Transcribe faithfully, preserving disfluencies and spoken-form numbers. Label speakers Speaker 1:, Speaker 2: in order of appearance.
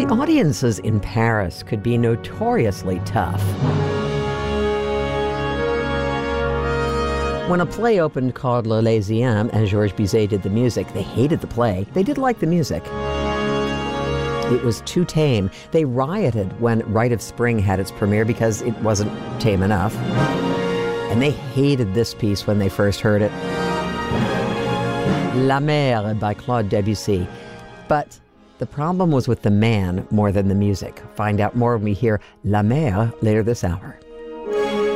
Speaker 1: The audiences in Paris could be notoriously tough. When a play opened called L'Arlésienne and Georges Bizet did the music, they hated the play. They did like the music. It was too tame. They rioted when Rite of Spring had its premiere because it wasn't tame enough. And they hated this piece when they first heard it. La Mer by Claude Debussy. But the problem was with the man more than the music. Find out more when we hear La Mer later this hour.